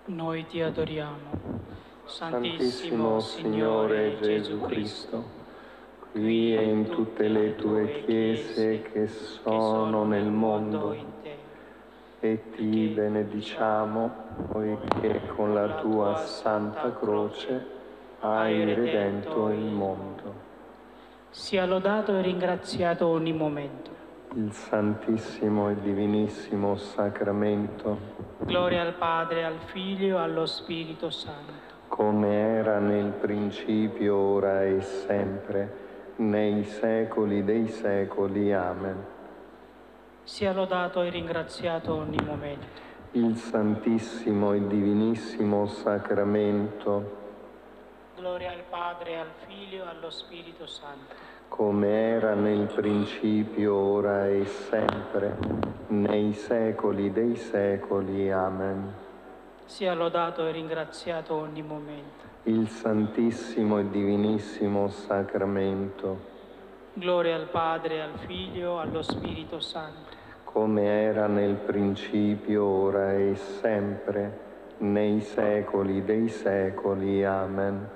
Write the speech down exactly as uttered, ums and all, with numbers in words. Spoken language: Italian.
Noi ti adoriamo. Santissimo Signore Gesù Cristo, qui e in tutte le tue chiese che sono nel mondo, e ti benediciamo, poiché con la tua Santa Croce hai redento il mondo. Sia lodato e ringraziato ogni momento. Il Santissimo e Divinissimo Sacramento, Gloria al Padre, al Figlio e allo Spirito Santo. come era nel principio, ora e sempre, nei secoli dei secoli. Amen. Sia lodato e ringraziato ogni momento. Il Santissimo e Divinissimo Sacramento, Gloria al Padre, al Figlio e allo Spirito Santo. come era nel principio, ora e sempre, nei secoli dei secoli. Amen. Sia lodato e ringraziato ogni momento. Il Santissimo e Divinissimo Sacramento, Gloria al Padre, al Figlio e allo Spirito Santo. come era nel principio, ora e sempre, nei secoli dei secoli. Amen.